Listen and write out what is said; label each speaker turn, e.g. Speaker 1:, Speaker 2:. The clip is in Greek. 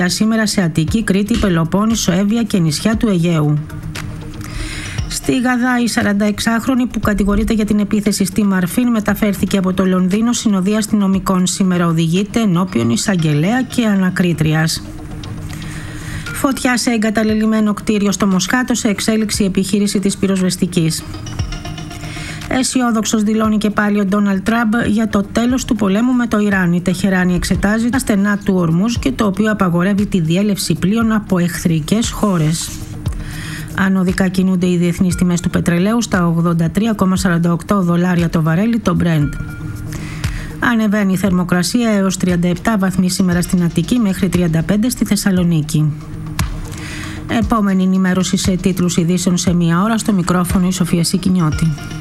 Speaker 1: Σήμερα σε Αττική, Κρήτη, Πελοπόννησο, Εύβοια και νησιά του Αιγαίου. Στη Γαδά, η 46χρονη που κατηγορείται για την επίθεση στη Μαρφίν μεταφέρθηκε από το Λονδίνο συνοδεία αστυνομικών. Σήμερα οδηγείται ενώπιον εισαγγελέα και ανακρίτριας. Φωτιά σε εγκαταλελειμμένο κτίριο στο Μοσχάτο, σε εξέλιξη επιχείρηση της πυροσβεστικής. Αισιόδοξος δηλώνει και πάλι ο Ντόναλντ Τραμπ για το τέλος του πολέμου με το Ιράν. Η Τεχεράνη εξετάζει τα στενά του Ορμούζ και το οποίο απαγορεύει τη διέλευση πλοίων από εχθρικές χώρες. Ανωδικά κινούνται οι διεθνείς τιμές του πετρελαίου στα $83,48 το βαρέλι το Brent. Ανεβαίνει η θερμοκρασία έως 37 βαθμοί σήμερα στην Αττική, μέχρι 35 στη Θεσσαλονίκη. Επόμενη ενημέρωση σε τίτλους ειδήσεων σε μία ώρα. Στο μικρόφωνο η Σοφία Σικινιώτη.